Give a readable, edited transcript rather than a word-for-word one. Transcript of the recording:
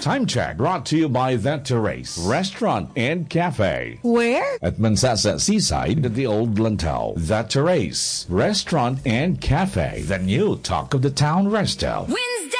Time check brought to you by The Terrace Restaurant and Cafe. Where? At Mansasa Seaside at the Old Lantau. The Terrace Restaurant and Cafe. The new talk of the town resto.